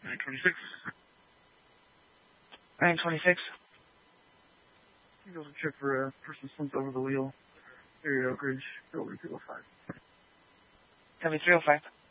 926. 926. You guys will check for a person slumped over the wheel. Area Oak Ridge, over 205. Copy 305.